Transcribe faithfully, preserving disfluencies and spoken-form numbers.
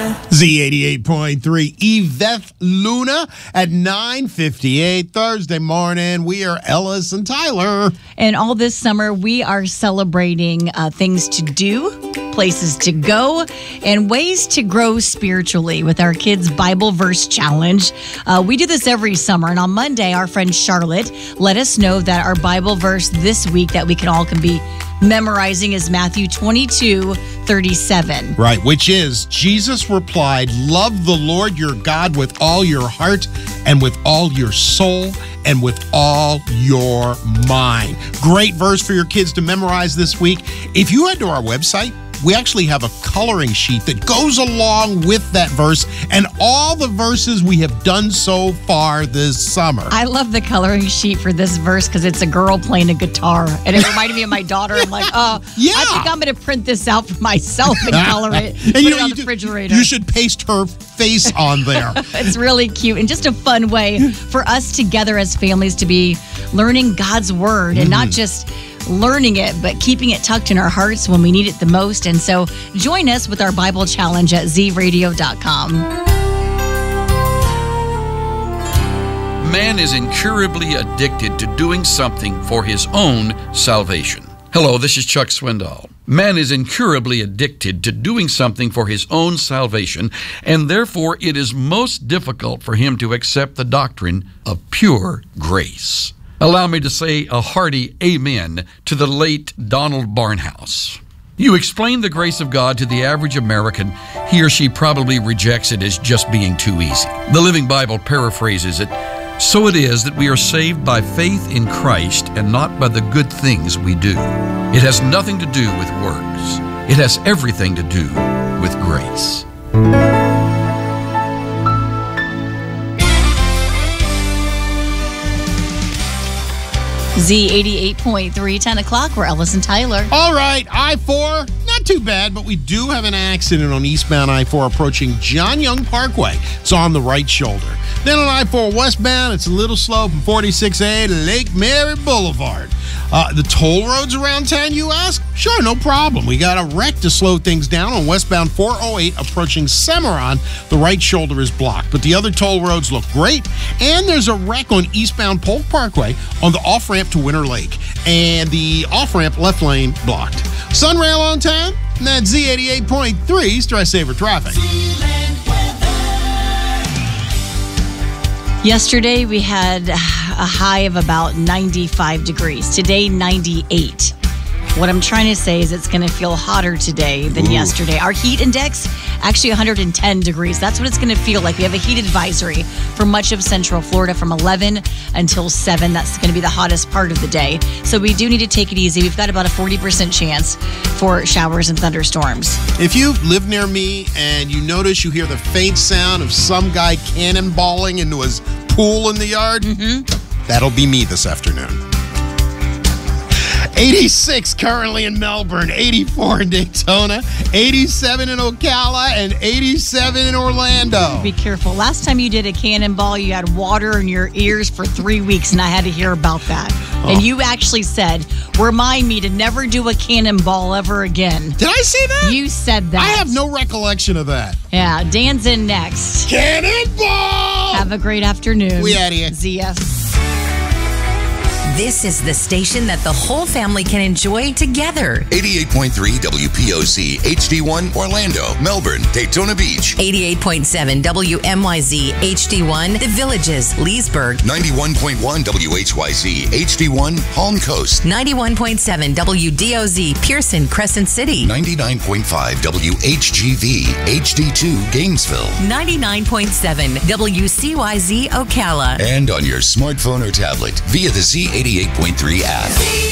Z eighty-eight point three, Yvette Luna at nine fifty-eight Thursday morning. We are Ellis and Tyler. And all this summer, we are celebrating uh, things to do, places to go, and ways to grow spiritually with our Kids Bible Verse Challenge. Uh, we do this every summer. And on Monday, our friend Charlotte let us know that our Bible verse this week that we can all can be memorizing is Matthew twenty-two thirty-seven. Right, which is, Jesus replied, "Love the Lord your God with all your heart and with all your soul and with all your mind." Great verse for your kids to memorize this week. If you head to our website, we actually have a coloring sheet that goes along with that verse and all the verses we have done so far this summer. I love the coloring sheet for this verse because it's a girl playing a guitar. And it reminded me of my daughter. I'm like, oh, yeah. I think I'm going to print this out for myself and color it. and put you it know, on you the do, refrigerator. You should paste her face on there. It's really cute and just a fun way for us together as families to be learning God's word and mm. not just learning it, but keeping it tucked in our hearts when we need it the most. And so join us with our Bible challenge at z radio dot com. Man is incurably addicted to doing something for his own salvation. Hello, this is Chuck Swindoll. Man is incurably addicted to doing something for his own salvation, and therefore it is most difficult for him to accept the doctrine of pure grace. Allow me to say a hearty amen to the late Donald Barnhouse. You explain the grace of God to the average American, he or she probably rejects it as just being too easy. The Living Bible paraphrases it, "So it is that we are saved by faith in Christ and not by the good things we do. It has nothing to do with works. It has everything to do with grace." Z eighty-eight point three, ten o'clock, we're Ellis and Tyler. All right, I four, not too bad, but we do have an accident on eastbound I four approaching John Young Parkway. It's on the right shoulder. Then on I four westbound, it's a little slow from forty-six A to Lake Mary Boulevard. Uh, the toll roads around town, you ask? Sure, no problem. We got a wreck to slow things down on westbound four oh eight approaching Cimarron. The right shoulder is blocked, but the other toll roads look great. And there's a wreck on eastbound Polk Parkway on the off-ramp to Winter Lake. And the off-ramp left lane blocked. Sunrail on time, and that's Z eighty-eight point three, Stress Saver Traffic. Yesterday, we had a high of about ninety-five degrees. Today, ninety-eight. What I'm trying to say is it's going to feel hotter today than Ooh. yesterday. Our heat index, actually one hundred ten degrees. That's what it's going to feel like. We have a heat advisory for much of Central Florida from eleven until seven. That's going to be the hottest part of the day. So we do need to take it easy. We've got about a forty percent chance for showers and thunderstorms. If you live near me and you notice you hear the faint sound of some guy cannonballing into his pool in the yard, mm-hmm. that'll be me this afternoon. eighty-six currently in Melbourne, eighty-four in Daytona, eighty-seven in Ocala, and eighty-seven in Orlando. Be careful. Last time you did a cannonball, you had water in your ears for three weeks, and I had to hear about that. Oh. And you actually said, remind me to never do a cannonball ever again. Did I say that? You said that. I have no recollection of that. Yeah, Dan's in next. Cannonball! Have a great afternoon. We out of here. Z F. This is the station that the whole family can enjoy together. eighty-eight point three W P O C H D one Orlando, Melbourne, Daytona Beach. eighty-eight point seven W M Y Z H D one The Villages, Leesburg. ninety-one point one W H Y Z H D one Palm Coast. ninety-one point seven W D O Z Pearson, Crescent City. ninety-nine point five W H G V H D two Gainesville. ninety-nine point seven W C Y Z Ocala. And on your smartphone or tablet via the Z eighty-eight point three app.